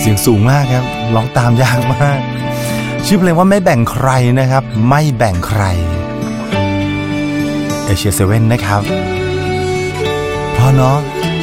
สียงสูงมากครับร้องตามยากมากชื่อเพลงว่าไม่แบ่งใครนะครับไม่แบ่งใครเอเชียเซเว่นนะครับเพราะเนาะ